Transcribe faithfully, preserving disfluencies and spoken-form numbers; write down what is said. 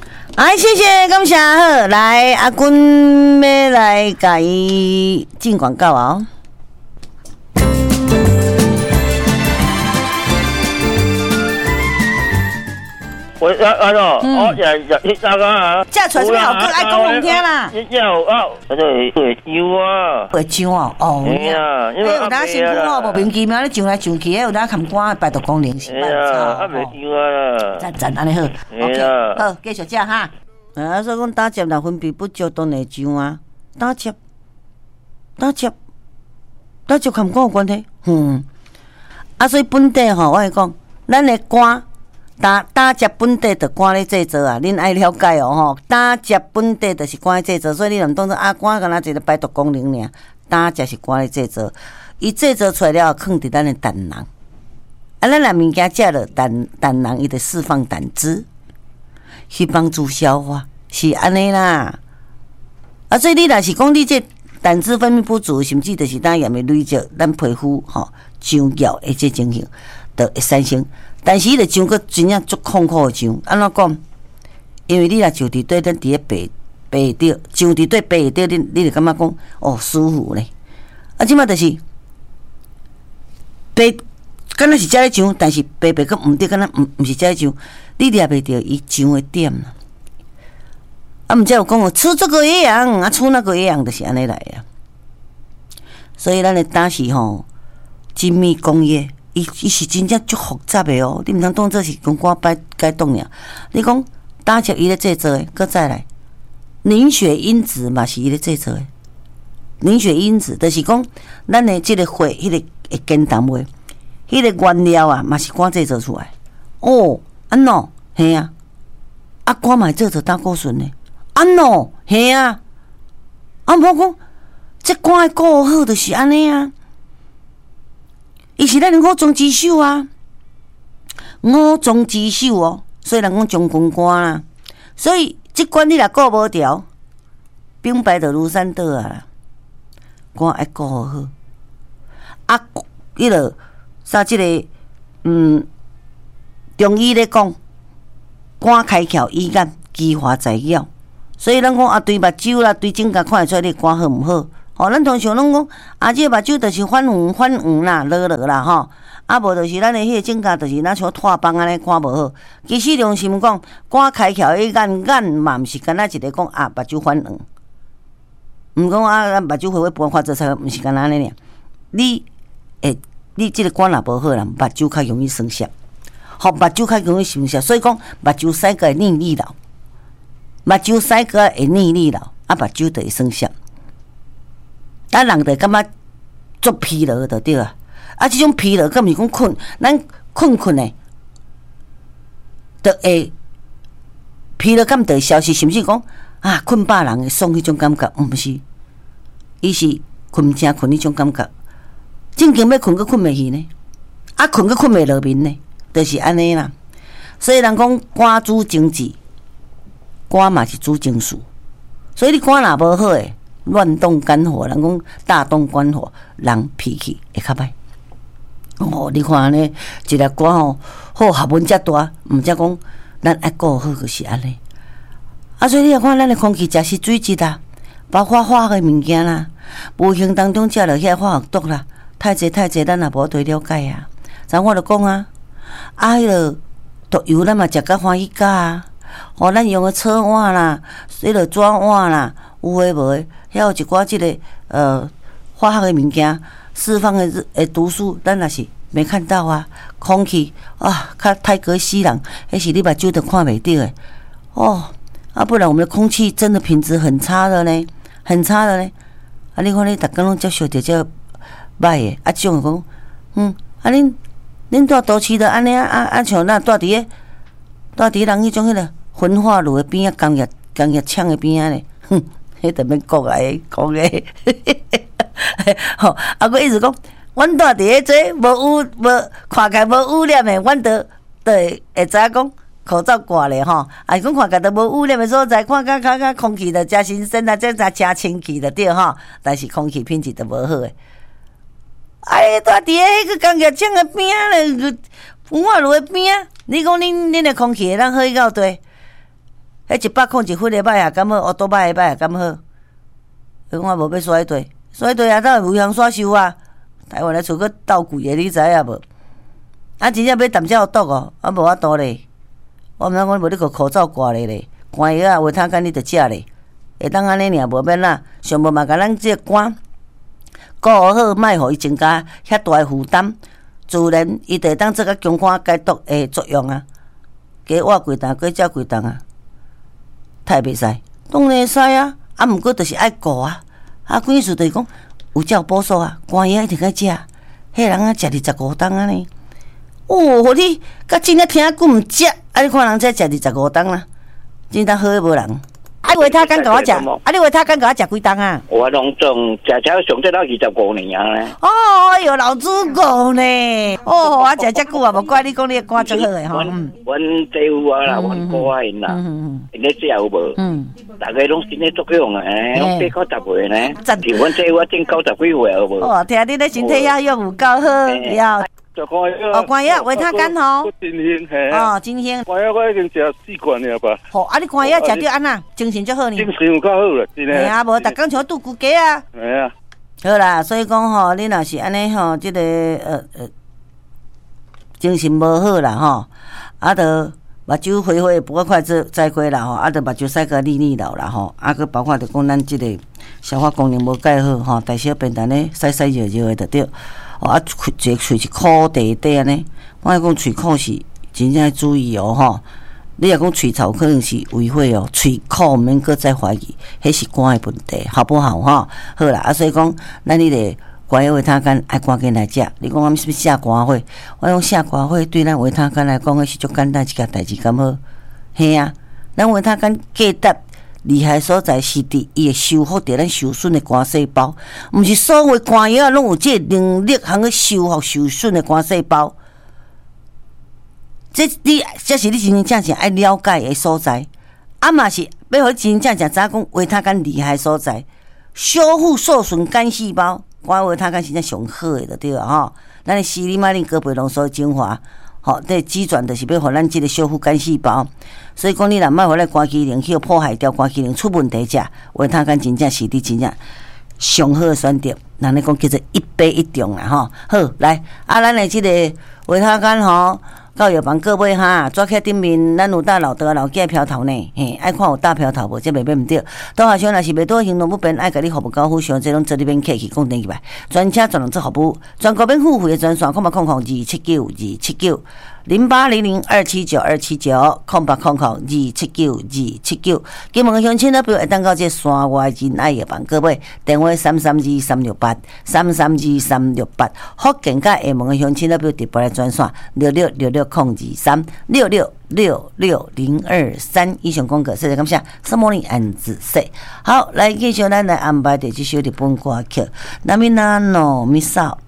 哎，谢谢，感谢好，来阿君要来甲伊进广告哦。 我啊啊咯，我也也那个啊， 这出什么好歌？爱讲好听啦。 你有啊，我就会会唱啊， 会唱哦，哦。 哎呀， 因为有当辛苦哦，莫名其妙咧唱来唱去，有当看歌拜托光临是拜托。啊，未唱啊。 赞赞，安尼好 ，OK， 好，继续讲哈。啊，所以讲打接若分泌不足当然唱啊，打接，打接，打接看歌有关系。嗯，啊，所以本地吼，我会讲，咱的歌。打打接本地的歌咧制作啊，恁爱了解哦吼。打接本地就是歌咧制作，所以你若当作啊歌敢若一个摆渡功能尔，打接是歌咧制作，伊制作出来了，放伫咱的胆囊。啊，咱若物件食了胆胆囊，伊就释放胆汁，去帮助消化，是安尼啦。啊，所以你若是讲你这胆汁分泌不足，甚至就是当炎的累积，咱皮肤吼上咬的这情形，就会产生。但是伊个上个真正足痛苦的上，安怎讲？因为你若就伫对咱伫咧背背着，上伫对背着，你你就感觉讲哦舒服咧。啊，即马就是背，敢若是遮咧上，但是背背个毋对，敢若毋毋是遮咧上，你掠袂着伊上的点啦。啊，毋则有讲哦，吃这个也样，啊，吃那个也样，就是安尼来啊。所以咱的当时吼，精密工业。伊伊是真正足复杂的哦，你毋通当做是讲歌摆解冻尔。你讲打击伊咧制作的，搁再来凝血因子嘛是伊咧制作的。凝血因子就是讲咱的即个血，迄、那个会坚淡的，迄、那个原料啊嘛是歌制作出来。哦，安喏，嘿啊，啊歌嘛做做胆固醇的，安喏，嘿啊，啊无讲这歌的顾好就是安尼啊。伊是咱五脏之首啊，五脏之首哦，所以人讲中宫歌啦。所以即关你若顾无调，兵败就如山倒啊！歌爱顾好，啊，迄落啥即个嗯，中医咧讲，歌开窍医眼，奇花在药。所以咱讲啊，对目睭啦，对指甲看会出来你歌好毋好。哦，咱通常拢讲啊，即个目睭就是反黄反黄啦，落落啦吼。啊，无就是咱的迄个指甲，就是若像脱帮安尼看无好。其实良心讲，肝开窍迄眼眼嘛，毋是干那一个讲啊，目睭反黄。毋讲啊，目睭会会搬发做啥，毋是干那安尼尔。你诶，你即个肝若无好啦，目睭较容易生涩，吼，目睭较容易生涩，所以讲目睭洗个会腻腻老，目睭洗个会腻腻老，啊，目睭就会生涩。咱人就感觉足疲劳就对啊，啊，即种疲劳，敢毋是讲困，咱困困诶，就会疲劳感就会消失，是毋是讲啊困饱人会爽迄种感觉？毋是，伊是困正困迄种感觉，正经要困阁困袂去呢，啊困阁困袂落眠呢，就是安尼啦。所以人讲肝主情志，肝嘛是主情绪，所以你肝若无好诶。乱动肝火，人讲大动肝火，人脾气会较歹。哦，你看安尼一粒肝吼，好学问遮大，毋则讲咱爱顾好就是安尼。啊，所以你来看咱的空气食是水质啦，包括化学的物件啦，无形当中食了遐化学毒啦，太济太济，咱也无对了解啊。咱我就讲啊，啊，迄个毒油咱嘛食甲欢喜甲啊。哦，咱用的搓碗啦，迄个纸碗啦，有诶无诶。遐有一寡即个呃化学的物件释放的诶毒素，咱也是没看到啊。空气啊，较太过死人，迄是你目睭都看袂到诶。哦，啊，不然我们的空气真的品质很差的呢，很差的呢。啊，你看你逐工拢接受着这歹诶，啊，即种讲，嗯，啊，恁恁住都市的安尼啊啊啊，像咱住伫个住伫人迄种迄个焚化炉的边啊，工业工业厂的边啊咧，哼。迄特免国外讲诶，吼，啊，我意思讲，阮住伫咧做无污无看起来无污染诶，阮着着会会知影讲口罩挂咧吼，啊，讲看起来都无污染诶所在，看甲看甲空气着真新鲜啊，这才真清气着对吼，但是空气品质着无好诶。哎，住伫咧迄个工业厂诶边咧，焚化炉诶边，你讲恁恁诶空气会当好到多？迄迄一百块一分的歹也敢好，乌多摆的歹也敢好。伊讲我无要刷地，刷地啊，当有人刷收啊。台湾的厝佫斗贵的，你知影无？啊，真正要淡才有毒哦，啊无法度咧。我毋通讲无你个口罩挂咧咧，肝药啊、维他干你着食咧，会当安尼尔无免啦。上无嘛，甲咱即个肝顾好，莫互伊增加遐大的负担，自然伊就会当做甲强肝解毒的作用啊。加活几担，加食几担啊，太袂使，当然会使啊。啊，毋过就是爱顾啊。啊，关键事就是讲有照补数啊，肝药一定爱食。迄人啊，食二十五担安尼。哦，你甲真正听久毋食，啊！你看人才食二十五担啦，真当好诶无人。啊，维他干甲我食，啊，你维他干甲我食几担啊？ 我拢总食食上这到二十五年啊咧。 哦，哎哟，老祖公呢？哦，我食遮久啊，无怪你讲你肝足好诶吼。 阮阮姐夫啊啦，阮哥啊因啦，因咧食有无？嗯，大家拢身体作用啊，拢八九十岁呢。像阮姐夫啊，正九十几岁有无？ 哦，听你咧身体也用有够好，了。哦，肝药维他干吼， 真兴嘿， 哦，真兴。 肝药我已经食四罐了吧？ 好，啊，你肝药食着安那，精神足好呢。 精神有够好啦，真诶。 系啊，无逐工像拄骨鸡啊。 系啊。 好啦，所以讲吼，你若是安尼吼，即、這个呃呃精神无好啦吼，啊，着目睭花花，不过快再再过啦吼，啊，着目睭使个腻腻流啦吼，啊，佮包括着讲咱即个消化功能无介好吼，大小便当咧洗洗热热的着对。哦，啊，一个喙是苦地地安尼，我讲喙苦是真正要注意哦吼。你若讲喙臭可能是违法哦，喙苦毋免搁再怀疑，迄是肝的问题，好不好吼？好啦，啊，所以讲咱迄个肝药维他干爱赶紧来食。你讲我们是不是下肝火？我讲下肝火对咱维他干来讲，迄是足简单一件代志，敢好？嘿啊，咱维他干价值厉害所在是伫伊会修复着咱受损的肝细胞，毋是所有肝药拢有即个能力通去修复受损的肝细胞。这你这是你真真正正爱了解的所在，啊嘛是要互真真正正知影讲维他干厉害所在，修复受损肝细胞，肝维他干是真上好的，就对了吼。咱的西里马林戈贝浓缩精华。好，这机转就是要互咱即个修复肝细胞，所以讲你若莫互咱肝机能去破坏掉肝机能出问题者，维他干真正是你真正上好的选择。人咧讲叫做一杯一中啦吼。好，来啊，咱的即个维他干吼，到药房各位哈，抓起顶面，咱有大老大老囝飘头呢，嘿，爱看有大飘头无，这袂变毋对。当下想若是袂多行动不便，爱甲你服务高富上，这拢做你免客气，讲登去吧。专车专人做服务，全国免付费的专线，空八空空二七九二七九零八零零二七九二七九空八空空二七九二七九。金门乡亲那边会当到这山外人爱药房各位，电话三三二三六八三三二三六八。福建甲厦门的乡亲那边直播来专线六六六六空二三六六六六零二三。以上广告，谢谢感谢。什么你安子说好，来继续咱来安排的这首日本歌曲，那么那诺米少。